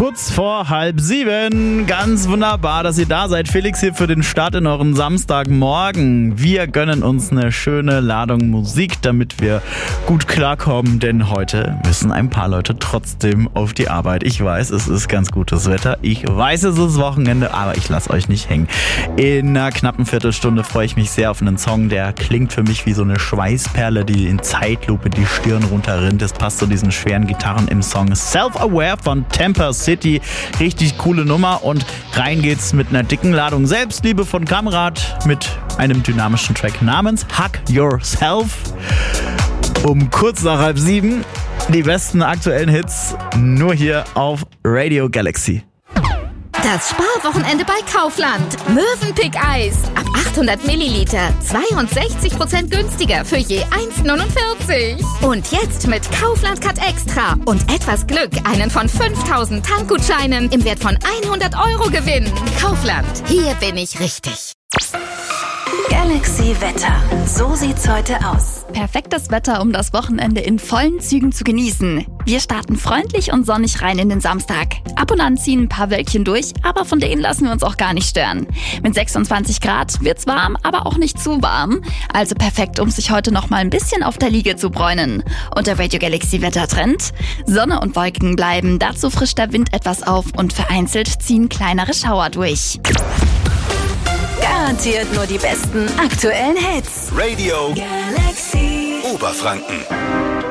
Kurz vor 6:30. Ganz wunderbar, dass ihr da seid. Felix hier für den Start in euren Samstagmorgen. Wir gönnen uns eine schöne Ladung Musik, damit wir gut klarkommen, denn heute müssen ein paar Leute trotzdem auf die Arbeit. Ich weiß, es ist ganz gutes Wetter. Ich weiß, es ist Wochenende, aber ich lasse euch nicht hängen. In einer knappen Viertelstunde freue ich mich sehr auf einen Song, der klingt für mich wie so eine Schweißperle, die in Zeitlupe die Stirn runterrinnt. Das passt zu diesen schweren Gitarren im Song Self-Aware von Temper City. Richtig coole Nummer und rein geht's mit einer dicken Ladung Selbstliebe von Kamerad mit einem dynamischen Track namens Hug Yourself. Um kurz nach 6:30 die besten aktuellen Hits nur hier auf Radio Galaxy. Das Sparwochenende bei Kaufland. Mövenpick Eis. Ab 800 Milliliter. 62% günstiger für je 1,49. Und jetzt mit Kaufland Cut Extra. Und etwas Glück einen von 5000 Tankgutscheinen im Wert von 100 € gewinnen. Kaufland. Hier bin ich richtig. Galaxy Wetter. So sieht's heute aus. Perfektes Wetter, um das Wochenende in vollen Zügen zu genießen. Wir starten freundlich und sonnig rein in den Samstag. Ab und an ziehen ein paar Wölkchen durch, aber von denen lassen wir uns auch gar nicht stören. Mit 26 Grad wird's warm, aber auch nicht zu warm. Also perfekt, um sich heute noch mal ein bisschen auf der Liege zu bräunen. Und der Radio Galaxy Wettertrend? Sonne und Wolken bleiben, dazu frischt der Wind etwas auf und vereinzelt ziehen kleinere Schauer durch. Garantiert nur die besten aktuellen Hits. Radio Galaxy Oberfranken.